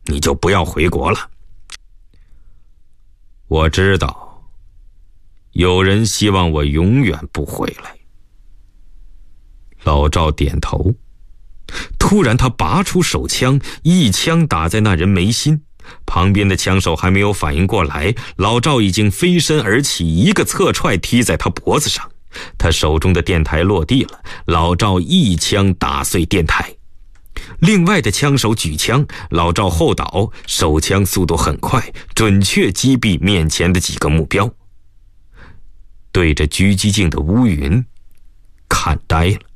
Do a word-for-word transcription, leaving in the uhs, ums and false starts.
你就不要回国了。我知道，有人希望我永远不回来。老赵点头。突然他拔出手枪，一枪打在那人眉心。旁边的枪手还没有反应过来，老赵已经飞身而起，一个侧踹踢在他脖子上。他手中的电台落地了，老赵一枪打碎电台。另外的枪手举枪，老赵后倒，手枪速度很快，准确击毙面前的几个目标。对着狙击镜的乌云看呆了。